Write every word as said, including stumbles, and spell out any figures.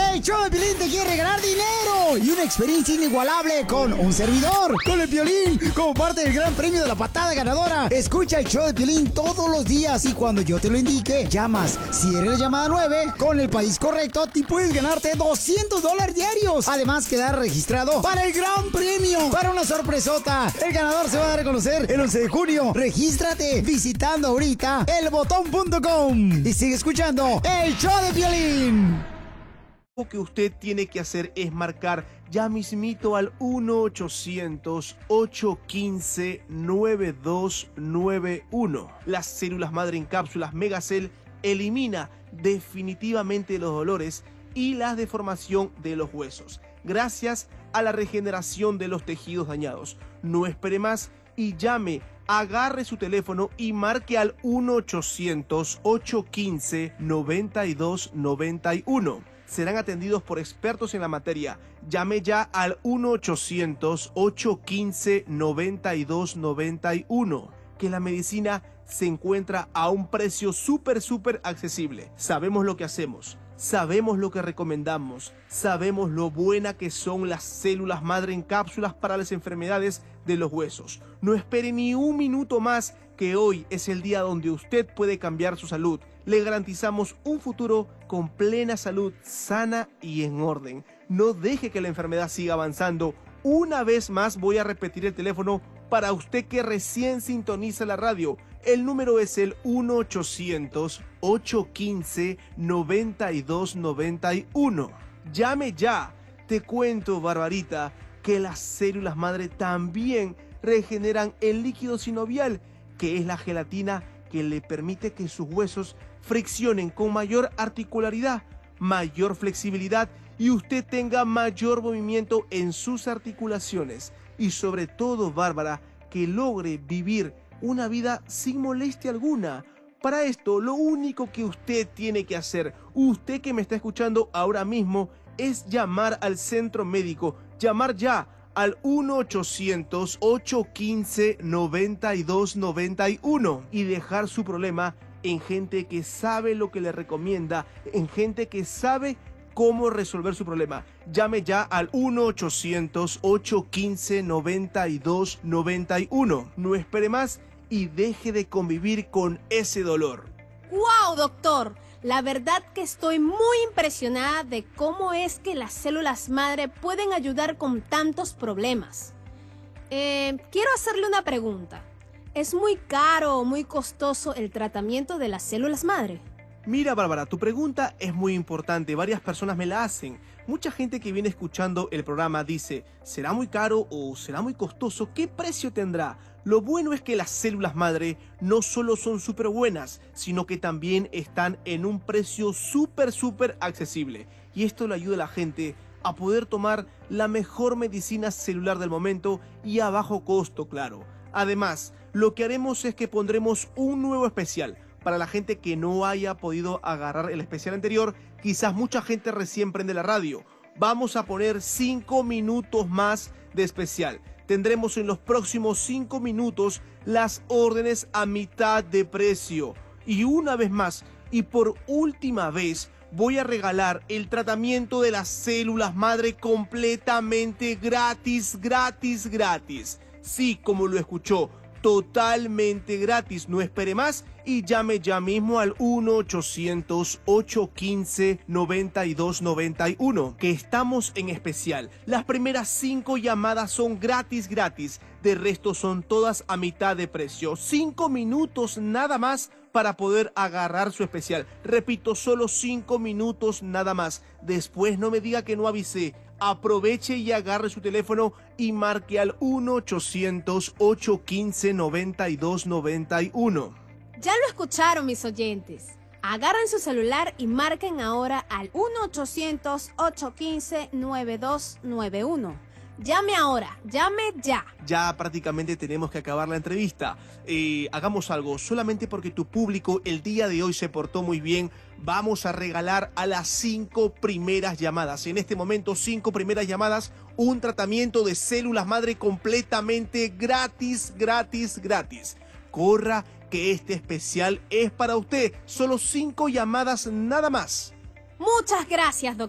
El show de Piolín te quiere regalar dinero y una experiencia inigualable con un servidor, con el Piolín, como parte del gran premio de la patada ganadora. Escucha el show de Piolín todos los días y cuando yo te lo indique, llamas. Si eres la llamada nueve, con el país correcto, te puedes ganarte doscientos dólares diarios. Además, quedar registrado para el gran premio, para una sorpresota. El ganador se va a dar a conocer el once de junio. Regístrate visitando ahorita el botón punto com y sigue escuchando el show de Piolín. Lo que usted tiene que hacer es marcar ya mismito al uno ochocientos, ocho uno cinco, nueve dos nueve uno. Las células madre en cápsulas Megacel elimina definitivamente los dolores y la deformación de los huesos, gracias a la regeneración de los tejidos dañados. No espere más y llame, agarre su teléfono y marque al uno ochocientos, ocho uno cinco, nueve dos nueve uno. Serán atendidos por expertos en la materia. Llame ya al uno ochocientos, ocho uno cinco, nueve dos nueve uno. Que la medicina se encuentra a un precio súper, súper accesible. Sabemos lo que hacemos. Sabemos lo que recomendamos. Sabemos lo buena que son las células madre en cápsulas para las enfermedades de los huesos. No espere ni un minuto más, que hoy es el día donde usted puede cambiar su salud. Le garantizamos un futuro con plena salud, sana y en orden. No deje que la enfermedad siga avanzando. Una vez más voy a repetir el teléfono para usted que recién sintoniza la radio. El número es el uno ochocientos, ocho uno cinco, nueve dos nueve uno. Llame ya. Te cuento, Barbarita, que las células madre también regeneran el líquido sinovial, que es la gelatina que le permite que sus huesos friccionen con mayor articularidad, mayor flexibilidad y usted tenga mayor movimiento en sus articulaciones. Y sobre todo, Bárbara, que logre vivir una vida sin molestia alguna. Para esto, lo único que usted tiene que hacer, usted que me está escuchando ahora mismo, es llamar al centro médico, llamar ya al uno ochocientos, ocho uno cinco, nueve dos nueve uno y dejar su problema en gente que sabe lo que le recomienda, en gente que sabe cómo resolver su problema. Llame ya al uno ochocientos, ocho uno cinco, nueve dos nueve uno. No espere más y deje de convivir con ese dolor. ¡Wow, doctor! La verdad que estoy muy impresionada de cómo es que las células madre pueden ayudar con tantos problemas. Eh, quiero hacerle una pregunta. ¿Es muy caro o muy costoso el tratamiento de las células madre? Mira, Bárbara, tu pregunta es muy importante. Varias personas me la hacen. Mucha gente que viene escuchando el programa dice, ¿será muy caro o será muy costoso? ¿Qué precio tendrá? Lo bueno es que las células madre no solo son súper buenas, sino que también están en un precio súper, súper accesible. Y esto le ayuda a la gente a poder tomar la mejor medicina celular del momento y a bajo costo, claro. Además, lo que haremos es que pondremos un nuevo especial. Para la gente que no haya podido agarrar el especial anterior, quizás mucha gente recién prende la radio. Vamos a poner cinco minutos más de especial. Tendremos en los próximos cinco minutos las órdenes a mitad de precio. Y una vez más, y por última vez, voy a regalar el tratamiento de las células madre completamente gratis, gratis, gratis. Sí, como lo escuchó, totalmente gratis. No espere más y llame ya mismo al uno ochocientos, ocho uno cinco, nueve dos nueve uno, que estamos en especial. Las primeras cinco llamadas son gratis, gratis. De resto son todas a mitad de precio. Cinco minutos nada más para poder agarrar su especial. Repito, solo cinco minutos nada más. Después no me diga que no avisé. Aproveche y agarre su teléfono y marque al uno ochocientos, ocho uno cinco, nueve dos nueve uno. Ya lo escucharon, mis oyentes. Agarren su celular y marquen ahora al uno ochocientos, ocho uno cinco, nueve dos nueve uno. Llame ahora, llame ya. Ya prácticamente tenemos que acabar la entrevista. Eh, hagamos algo, solamente porque tu público el día de hoy se portó muy bien, vamos a regalar a las cinco primeras llamadas. En este momento, cinco primeras llamadas, un tratamiento de células madre completamente gratis, gratis, gratis. Corra, que este especial es para usted. Solo cinco llamadas nada más. Muchas gracias, doctor.